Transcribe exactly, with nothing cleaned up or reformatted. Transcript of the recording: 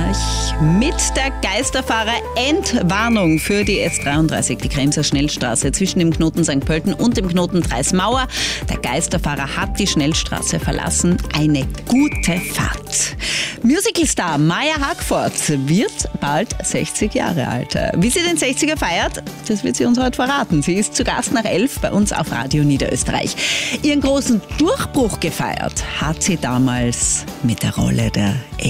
Niederösterreich mit der Geisterfahrer Entwarnung für die S dreiunddreißig, die Kremser Schnellstraße zwischen dem Knoten Sankt Pölten und dem Knoten Dreismauer. Der Geisterfahrer hat die Schnellstraße verlassen. Eine gute Fahrt. Musicalstar Maya Hackford wird bald sechzig Jahre alt. Wie sie den sechziger feiert, das wird sie uns heute verraten. Sie ist zu Gast nach elf bei uns auf Radio Niederösterreich. Ihren großen Durchbruch gefeiert hat sie damals mit der Rolle der